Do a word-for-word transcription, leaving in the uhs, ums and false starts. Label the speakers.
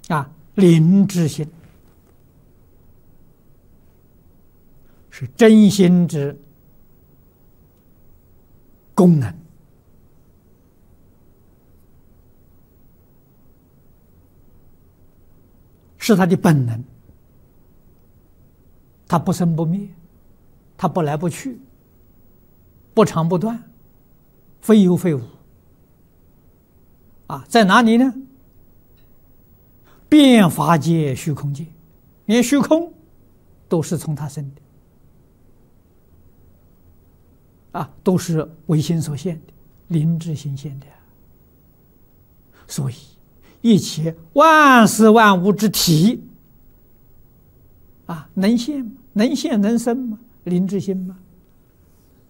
Speaker 1: 啊，灵之心是真心之功能，是他的本能，他不生不灭，他不来不去，不长不断，非有非无。啊，在哪里呢？遍法界虚空界，连虚空都是从他生的，啊，都是唯心所现的，灵之心现的。所以，一切万事万物之体，啊，能现吗？能现能生吗？灵之心吗？